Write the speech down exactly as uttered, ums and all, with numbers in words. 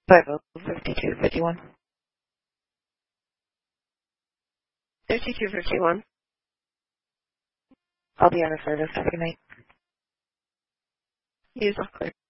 five oh fifty-two fifty-one. fifty-two fifty-one. I'll be out of service. Have a good night. Use off clear.